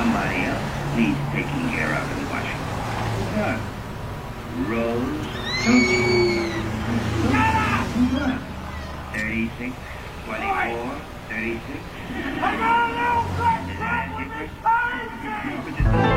somebody else needs taking care of in Washington. Rose, 36, 24, 36. I got a little question.